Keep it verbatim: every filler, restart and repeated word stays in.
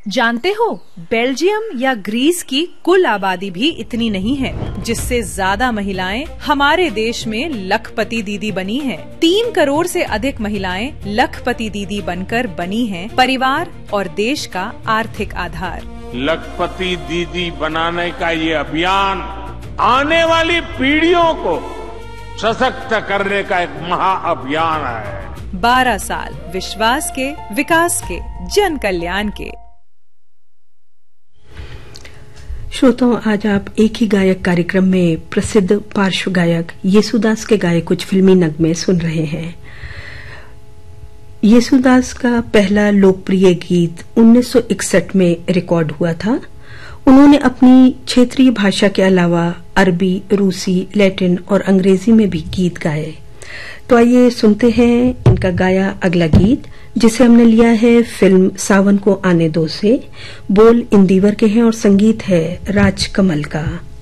जानते हो, बेल्जियम या ग्रीस की कुल आबादी भी इतनी नहीं है, जिससे ज्यादा महिलाएं हमारे देश में लखपति दीदी बनी हैं। तीन करोड़ से अधिक महिलाएं लखपति दीदी बनकर बनी हैं परिवार और देश का आर्थिक आधार। लखपति दीदी बनाने का ये अभियान आने वाली पीढ़ियों को सशक्त करने का एक महाअभियान है। बारह साल विश्वास के, विकास के, जन कल्याण के। श्रोताओं, आज आप एक ही गायक कार्यक्रम में प्रसिद्ध पार्श्व गायक येसुदास के गाए कुछ फिल्मी नगमे सुन रहे हैं। येसुदास का पहला लोकप्रिय गीत उन्नीस सौ इकसठ में रिकॉर्ड हुआ था। उन्होंने अपनी क्षेत्रीय भाषा के अलावा अरबी, रूसी, लैटिन और अंग्रेजी में भी गीत गाए। तो आइए सुनते हैं इनका गाया अगला गीत, जिसे हमने लिया है फिल्म सावन को आने दो से। बोल इंदिवर के हैं और संगीत है राज कमल का।